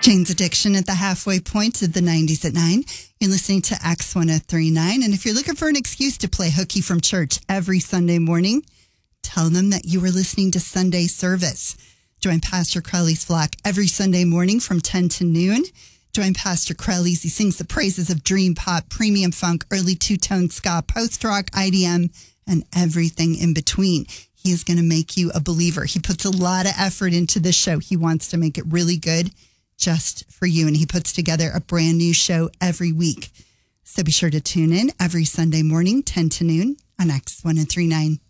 Jane's Addiction at the halfway point of the 90s at 9. You're listening to X1039. And if you're looking for an excuse to play hooky from church every Sunday morning, tell them that you were listening to Sunday service. Join Pastor Crowley's flock every Sunday morning from 10 to noon. Join Pastor Crowley's. He sings the praises of dream pop, premium funk, early two-tone ska, post-rock, IDM, and everything in between. He is going to make you a believer. He puts a lot of effort into this show. He wants to make it really good just for you. And he puts together a brand new show every week. So be sure to tune in every Sunday morning, 10 to noon on X1039.